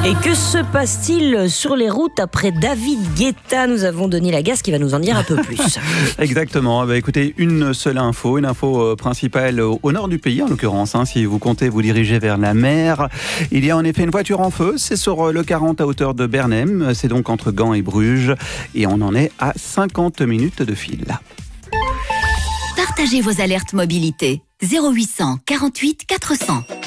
Et que se passe-t-il sur les routes après David Guetta? Nous avons Denis Lagasse qui va nous en dire un peu plus. Exactement. Écoutez, une seule info, principale au nord du pays en l'occurrence. Si vous comptez vous diriger vers la mer, il y a en effet une voiture en feu. C'est sur le 40 à hauteur de Bernhem. C'est donc entre Gand et Bruges. Et on en est à 50 minutes de fil. Partagez vos alertes mobilité. 0800 48 400.